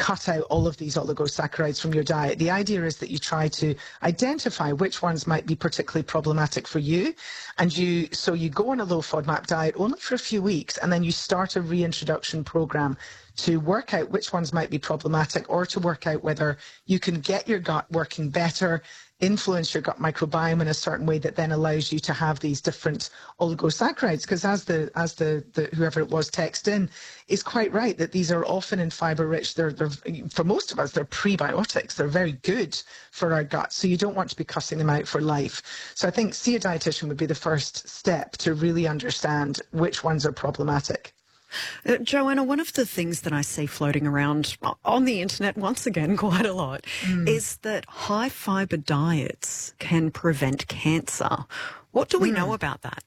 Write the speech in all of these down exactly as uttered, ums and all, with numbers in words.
cut out all of these oligosaccharides from your diet. The idea is that you try to identify which ones might be particularly problematic for you, and you so you go on a low FODMAP diet only for a few weeks, and then you start a reintroduction program to work out which ones might be problematic, or to work out whether you can get your gut working better, influence your gut microbiome in a certain way that then allows you to have these different oligosaccharides. Because as the as the, the whoever it was text in is quite right, that these are often in fiber rich. They're, they're for most of us, they're prebiotics. They're very good for our gut. So you don't want to be cutting them out for life. So I think see a dietitian would be the first step to really understand which ones are problematic. Uh, Joanna, one of the things that I see floating around on the internet once again quite a lot mm. is that high fibre diets can prevent cancer. What do we mm. know about that?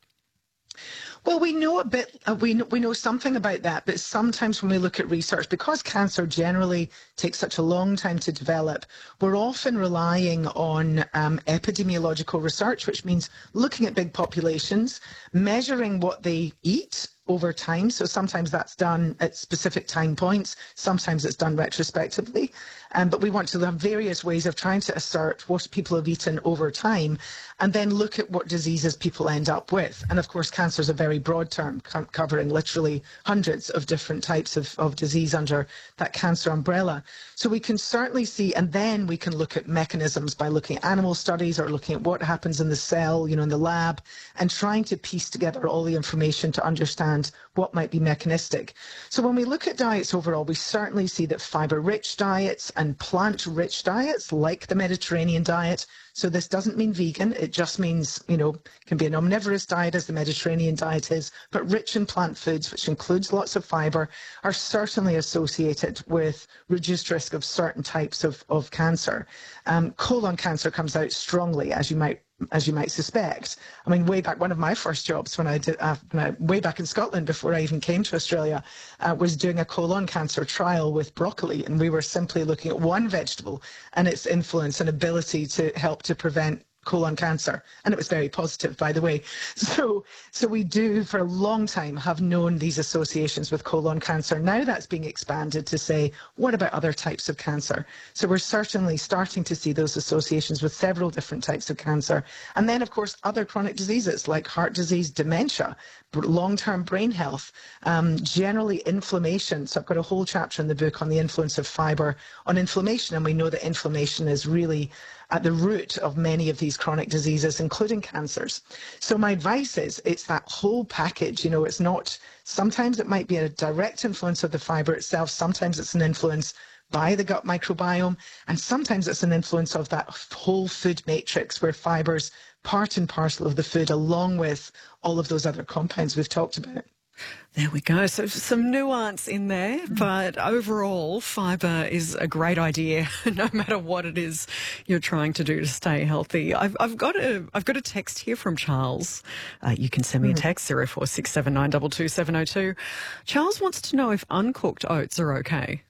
Well, we know a bit, uh, we, know, we know something about that, but sometimes when we look at research, because cancer generally takes such a long time to develop, we're often relying on um, epidemiological research, which means looking at big populations, measuring what they eat over time. So sometimes that's done at specific time points. Sometimes it's done retrospectively. Um, but we want to have various ways of trying to assert what people have eaten over time, and then look at what diseases people end up with. And of course, cancer is a very broad term, co- covering literally hundreds of different types of, of disease under that cancer umbrella. So we can certainly see, and then we can look at mechanisms by looking at animal studies or looking at what happens in the cell, you know, in the lab, and trying to piece together all the information to understand what might be mechanistic. So when we look at diets overall, we certainly see that fiber-rich diets and plant-rich diets, like the Mediterranean diet, so this doesn't mean vegan, it just means, you know, can be an omnivorous diet as the Mediterranean diet is, but rich in plant foods, which includes lots of fiber, are certainly associated with reduced risk of certain types of, of cancer. Um, colon cancer comes out strongly, as you might as you might suspect. I mean, way back, one of my first jobs when I did, uh, when I, way back in Scotland before I even came to Australia, uh, was doing a colon cancer trial with broccoli, and we were simply looking at one vegetable and its influence and ability to help to prevent colon cancer, and it was very positive, by the way. So, so we do, for a long time, have known these associations with colon cancer. Now that's being expanded to say, what about other types of cancer? So we're certainly starting to see those associations with several different types of cancer. And then, of course, other chronic diseases like heart disease, dementia, long-term brain health, um, generally inflammation. So I've got a whole chapter in the book on the influence of fiber on inflammation, and we know that inflammation is really at the root of many of these chronic diseases, including cancers. So my advice is it's that whole package. You know, it's not, sometimes it might be a direct influence of the fiber itself, sometimes it's an influence by the gut microbiome, and sometimes it's an influence of that whole food matrix where fiber's part and parcel of the food, along with all of those other compounds we've talked about. There we go. So some nuance in there, but overall, fibre is a great idea, no matter what it is you're trying to do to stay healthy. I've, I've got a I've got a text here from Charles. Uh, you can send me a text zero four six seven nine two two seven zero two. Charles wants to know if uncooked oats are okay.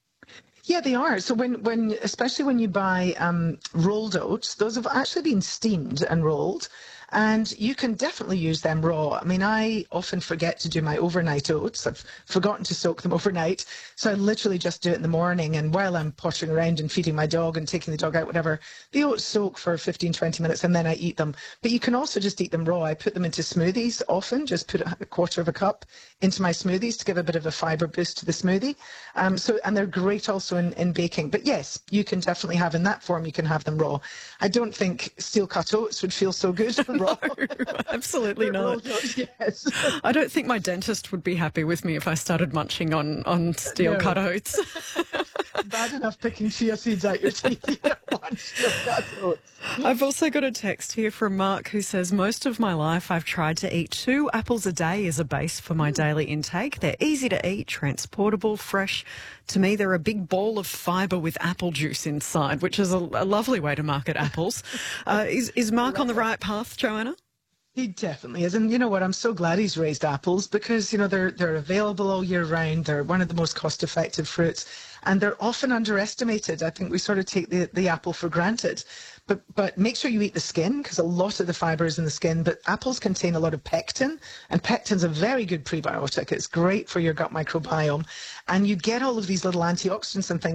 Yeah, they are. So when, when especially when you buy um, rolled oats, those have actually been steamed and rolled. And you can definitely use them raw. I mean, I often forget to do my overnight oats. I've forgotten to soak them overnight. So I literally just do it in the morning. And while I'm pottering around and feeding my dog and taking the dog out, whatever, the oats soak for fifteen, twenty minutes and then I eat them. But you can also just eat them raw. I put them into smoothies often, just put a quarter of a cup into my smoothies to give a bit of a fibre boost to the smoothie. Um, so, and they're great also in, in baking. But yes, you can definitely have in that form, you can have them raw. I don't think steel cut oats would feel so good raw. No, absolutely not. Yes. I don't think my dentist would be happy with me if I started munching on, on steel No. cut oats. Bad enough picking chia seeds out your teeth. You don't want steel cut oats. I've also got a text here from Mark who says, most of my life I've tried to eat two apples a day as a base for my daily intake. They're easy to eat, transportable, fresh. To me, they're a big ball of fibre with apple juice inside, which is a, a lovely way to market apples. Uh, is, is Mark on the right path, Joanna? He definitely is. And you know what? I'm so glad he's raised apples because, you know, they're they're available all year round. They're one of the most cost-effective fruits. And they're often underestimated. I think we sort of take the, the apple for granted. But but make sure you eat the skin because a lot of the fibre is in the skin. But apples contain a lot of pectin. And pectin's a very good prebiotic. It's great for your gut microbiome. And you get all of these little antioxidants and things